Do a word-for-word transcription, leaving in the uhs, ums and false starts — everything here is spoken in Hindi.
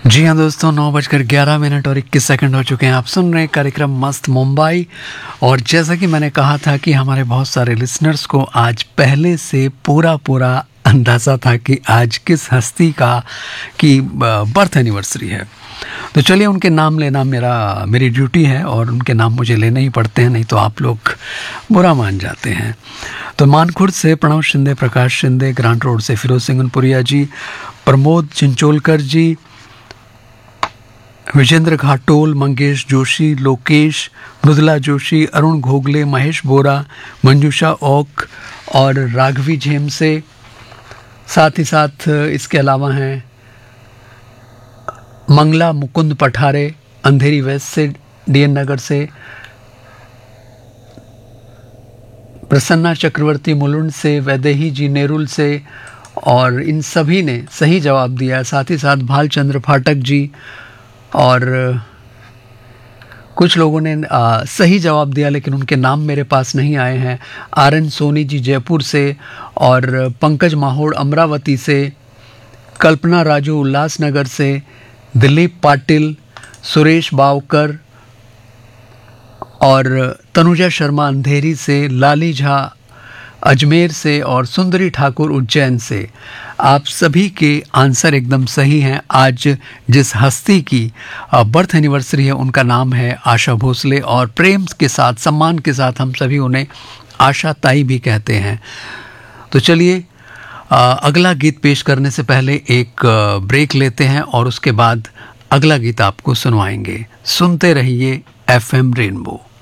जी हाँ दोस्तों, नौ बजकर ग्यारह मिनट और इक्कीस सेकंड हो चुके हैं। आप सुन रहे हैं कार्यक्रम मस्त मुंबई। और जैसा कि मैंने कहा था कि हमारे बहुत सारे लिसनर्स को आज पहले से पूरा पूरा अंदाज़ा था कि आज किस हस्ती का की बर्थ एनिवर्सरी है। तो चलिए, उनके नाम लेना मेरा मेरी ड्यूटी है और उनके नाम मुझे लेने ही पड़ते हैं, नहीं तो आप लोग बुरा मान जाते हैं। तो मानखुर्द से प्रणव शिंदे, प्रकाश शिंदे, ग्रांट रोड से फिरोज सिंगनपुरिया जी, प्रमोद चिंचोलकर जी, विजेंद्र घाटोल, मंगेश जोशी, लोकेश, मृदुला जोशी, अरुण घोगले, महेश बोरा, मंजूषा ओक और राघवी झेम से। साथ ही साथ इसके अलावा हैं मंगला मुकुंद पठारे, अंधेरी वेस्ट से, डीएन नगर से, प्रसन्ना चक्रवर्ती मुलुंड से, वैदेही जी नेरुल से, और इन सभी ने सही जवाब दिया। साथ ही साथ भालचंद्र फाटक जी और कुछ लोगों ने आ, सही जवाब दिया लेकिन उनके नाम मेरे पास नहीं आए हैं। आर एन सोनी जी जयपुर से, और पंकज माहौड़ अमरावती से, कल्पना राजू उल्लासनगर से, दिलीप पाटिल, सुरेश बावकर और तनुजा शर्मा अंधेरी से, लाली झा अजमेर से और सुंदरी ठाकुर उज्जैन से। आप सभी के आंसर एकदम सही हैं। आज जिस हस्ती की बर्थ एनिवर्सरी है उनका नाम है आशा भोसले, और प्रेम के साथ, सम्मान के साथ हम सभी उन्हें आशा ताई भी कहते हैं। तो चलिए, अगला गीत पेश करने से पहले एक ब्रेक लेते हैं और उसके बाद अगला गीत आपको सुनवाएंगे। सुनते रहिए एफ एम रेनबो।